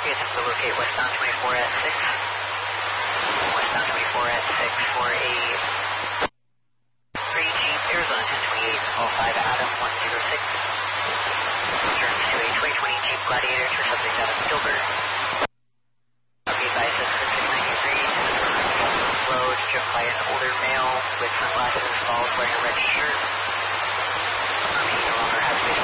copy. Attempt to locate westbound 24 at 6. Westbound 24 at 6 for a 3 Jeep Arizona 1028, all 5 Adam 106. Returns to a 2020 Jeep Gladiator for subject out of Gilbert. Be advised that 690 degrees, road, driven by an older male with sunglasses, bald, wearing a red shirt. He no longer has vision.